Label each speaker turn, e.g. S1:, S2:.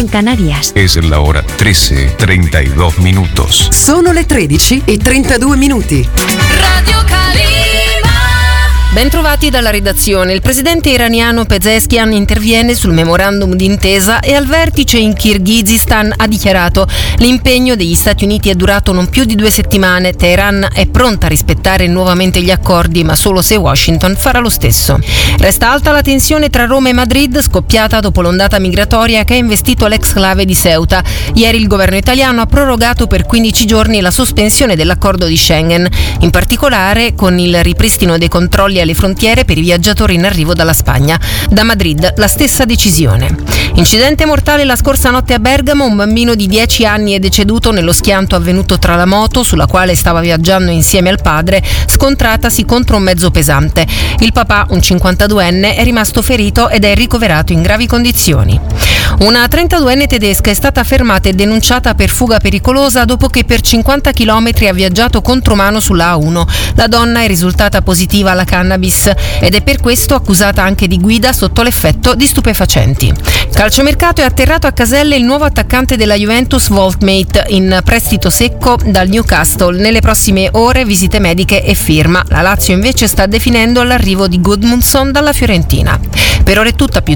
S1: en Canarias.
S2: Es la hora 13:32 minutos.
S3: Sono le 13:32.
S4: Radio Calima.
S5: Bentrovati dalla redazione. Il presidente iraniano Pezeshkian interviene sul memorandum d'intesa e al vertice in Kirghizistan ha dichiarato: l'impegno degli Stati Uniti è durato non più di 2 settimane. Teheran è pronta a rispettare nuovamente gli accordi, ma solo se Washington farà lo stesso. Resta alta la tensione tra Roma e Madrid, scoppiata dopo l'ondata migratoria che ha investito l'ex-clave di Ceuta. Ieri il governo italiano ha prorogato per 15 giorni la sospensione dell'accordo di Schengen, in particolare con il ripristino dei controlli alle frontiere per i viaggiatori in arrivo dalla Spagna. Da Madrid la stessa decisione. Incidente mortale la scorsa notte a Bergamo. Un bambino di 10 anni è deceduto nello schianto avvenuto tra la moto, sulla quale stava viaggiando insieme al padre, scontratasi contro un mezzo pesante. Il papà, un 52enne, è rimasto ferito ed è ricoverato in gravi condizioni. Una 32enne tedesca è stata fermata e denunciata per fuga pericolosa dopo che per 50 km ha viaggiato contromano sulla A1. La donna è risultata positiva alla cannabis ed è per questo accusata anche di guida sotto l'effetto di stupefacenti. Calciomercato, è atterrato a Caselle il nuovo attaccante della Juventus Voltmate, in prestito secco dal Newcastle. Nelle prossime ore visite mediche e firma. La Lazio invece sta definendo l'arrivo di Gudmundsson dalla Fiorentina. Per ora è tutto, a più